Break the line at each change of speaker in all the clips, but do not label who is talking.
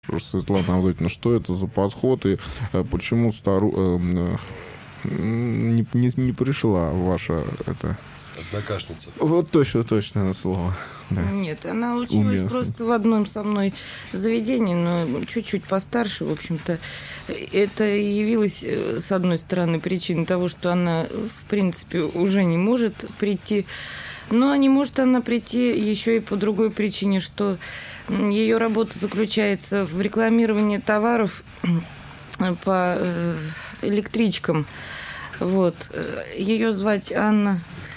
Светлана Авдотьевна, что это за подход и почему не пришла ваша это...
Однокашница.
Вот точно это слово. Да.
Нет, она училась просто в одном со мной заведении, но чуть-чуть постарше, в общем-то. Это явилось, с одной стороны, причиной того, что она, в принципе, уже не может прийти. Но не может она прийти еще и по другой причине, что ее работа заключается в рекламировании товаров по электричкам. Вот. Ее звать Анна.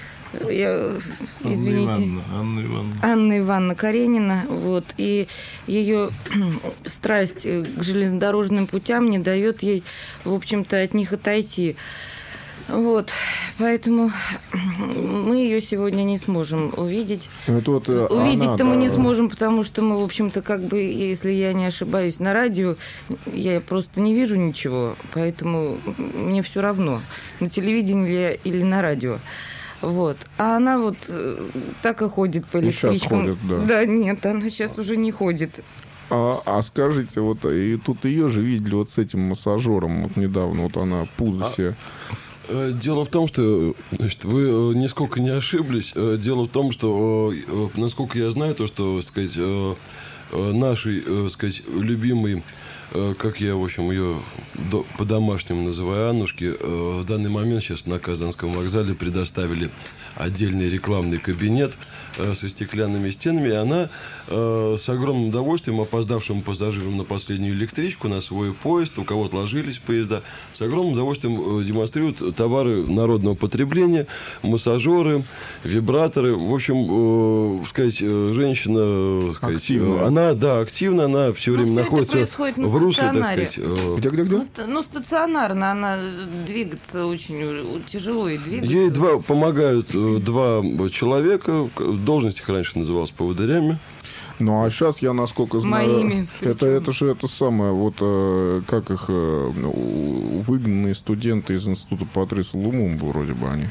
Извините. Анна Ивановна Каренина. Вот. И ее страсть к железнодорожным путям не дает ей, в общем-то, от них отойти. Вот, поэтому мы ее сегодня не сможем увидеть. Увидеть-то мы не сможем, потому что мы, в общем-то, как бы, если я не ошибаюсь, на радио я просто не вижу ничего, поэтому мне все равно, на телевидении ли я или на радио. Вот. А она вот так и ходит по электричкам.
Сейчас ходит, да.
Да, нет, она сейчас уже не ходит.
А скажите, вот и тут ее же видели вот с этим массажером вот недавно, вот она пузо себе...
Дело в том, что, значит, вы нисколько не ошиблись. Дело в том, что, насколько я знаю, то, что, сказать, нашей, сказать, любимой, как я, в общем, ее по-домашнему называю, Аннушке, в данный момент сейчас на Казанском вокзале предоставили отдельный рекламный кабинет со стеклянными стенами, и она с огромным удовольствием опоздавшим пассажирам на последнюю электричку, на свой поезд, у кого отложились поезда, с огромным удовольствием демонстрирует товары народного потребления, массажеры, вибраторы. В общем, сказать, женщина, сказать,
активная.
Она, да, активна, она все время находится в русле, так сказать.
Где?
Ну, стационарно, она двигаться очень тяжело и двигаться.
Ей помогают два человека, должность их раньше называлась поводырями.
Ну, а сейчас я, насколько знаю...
Моими.
Это же это самое, вот как их выгнанные студенты из института Патриса Лумумбы, вроде бы они.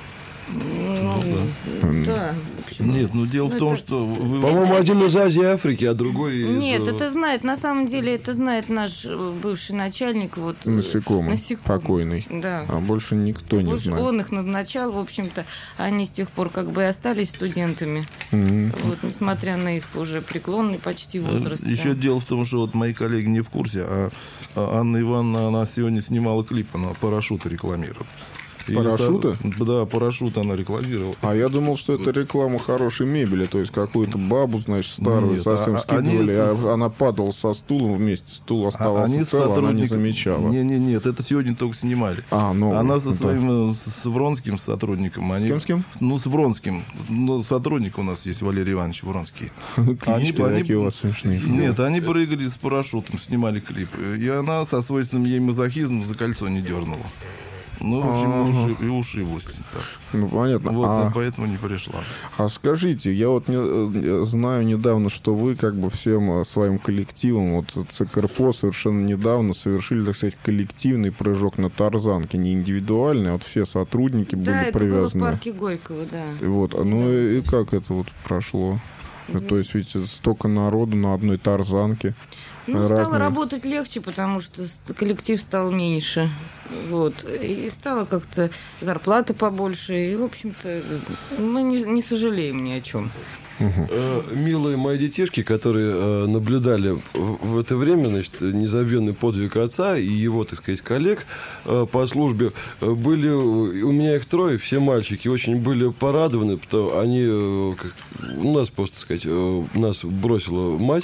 Да.
Нет, ну дело в том, что вы...
По-моему, один из Азии и Африки, а другой из...
Нет, это знает, на самом деле, это знает наш бывший начальник. Вот,
Насекомый, покойный.
Да.
А больше никто не знает.
Он их назначал, в общем-то, они с тех пор как бы и остались студентами. Вот, несмотря на их уже преклонный почти возраст.
Еще дело в том, что вот мои коллеги не в курсе, а Анна Ивановна, она сегодня снимала клип, она парашюты рекламирует.
Парашюта?
Да, парашют она рекламировала.
А я думал, что это реклама хорошей мебели, то есть какую-то бабу, значит, старую.
Нет,
совсем скидывали, она падала со стулом вместе, стул оставался цел, она не замечала.
Нет, это сегодня только снимали. Она со своим, с Вронским сотрудником.
С кем?
Ну, с Вронским. Ну, сотрудник у нас есть, Валерий Иванович Вронский.
Клички такие у вас смешные.
Нет, они прыгали с парашютом, снимали клип. И она со свойственным ей мазохизмом за кольцо не дернула. Ну, в общем, и ушиблась. Так.
Ну, понятно.
Вот, поэтому не пришла.
А скажите, я вот знаю недавно, что вы как бы всем своим коллективом, вот ЦКРПО совершенно недавно совершили, так сказать, коллективный прыжок на тарзанке, не индивидуальный, а вот все сотрудники были привязаны.
Да, это было в парке Горького, да.
Вот, ну и как это вот прошло? То есть ведь столько народу на одной тарзанке.
Ну, стало работать легче, потому что коллектив стал меньше. Вот. И стало как-то зарплата побольше. И, в общем-то, мы не сожалеем ни о чем.
Милые мои детишки, которые наблюдали в это время, значит, незабвенный подвиг отца и его, так сказать, коллег по службе, были, у меня их трое, все мальчики, очень были порадованы, потому что они, у нас, просто сказать, нас бросила мать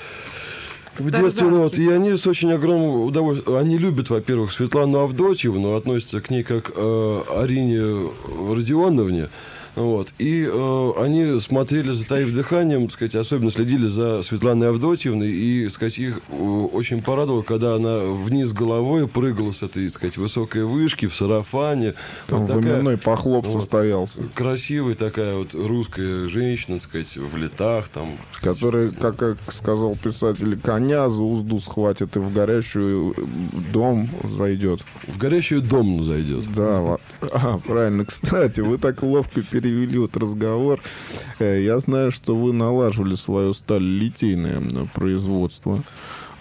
в детстве, вот, и они с очень огромным удовольствием, они любят, во-первых, Светлану Авдотьевну, относятся к ней как Арине Родионовне. Вот. И они смотрели, затаив дыханием, так сказать, особенно следили за Светланой Авдотьевной, и, так сказать, их очень порадовало, когда она вниз головой прыгала с этой, так сказать, высокой вышки в сарафане.
Там вот временной похлоп вот, состоялся.
Красивая такая вот русская женщина, так сказать, в летах. Там,
которая, как сказал писатель, коня за узду схватит и в горящую дом зайдет.
В горящую дом зайдет.
Да, правильно. Кстати, вы так ловко перевели вот разговор. Я знаю, что вы налаживали свое сталелитейное производство.